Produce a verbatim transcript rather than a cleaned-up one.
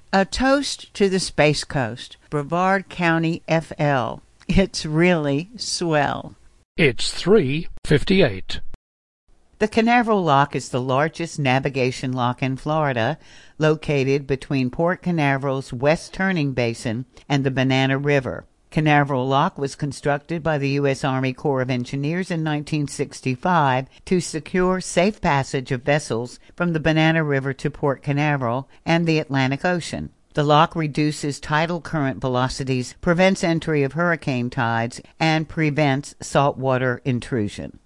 A toast to the Space Coast, Brevard County, F L. It's really swell. It's three fifty-eight. The Canaveral Lock is the largest navigation lock in Florida, located between Port Canaveral's West Turning Basin and the Banana River. Canaveral Lock was constructed by the U S Army Corps of Engineers in nineteen sixty-five to secure safe passage of vessels from the Banana River to Port Canaveral and the Atlantic Ocean. The lock reduces tidal current velocities, prevents entry of hurricane tides, and prevents saltwater intrusion.